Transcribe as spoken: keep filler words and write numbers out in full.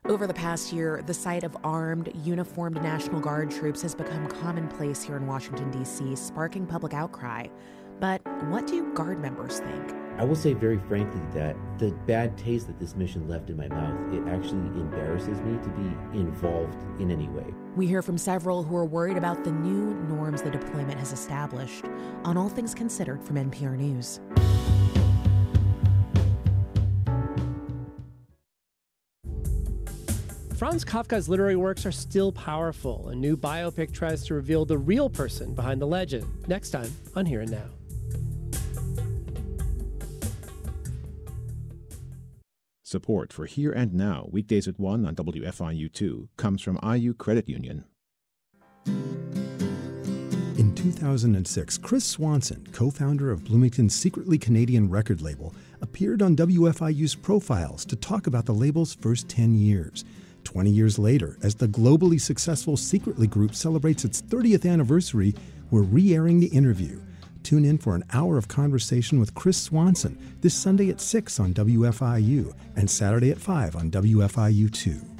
Over the past year, the sight of armed, uniformed National Guard troops has become commonplace here in Washington, D C, sparking public outcry. But what do Guard members think? I will say very frankly that the bad taste that this mission left in my mouth, it actually embarrasses me to be involved in any way. We hear from several who are worried about the new norms the deployment has established. On All Things Considered from N P R News. Franz Kafka's literary works are still powerful. A new biopic tries to reveal the real person behind the legend. Next time on Here and Now. Support for Here and Now, weekdays at one on W F I U two, comes from I U Credit Union. In two thousand six, Chris Swanson, co-founder of Bloomington's secretly Canadian record label, appeared on W F I U's Profiles to talk about the label's first ten years. twenty years later, as the globally successful Secretly Group celebrates its thirtieth anniversary, we're re-airing the interview. Tune in for an hour of conversation with Chris Swanson this Sunday at six on W F I U and Saturday at five on W F I U two.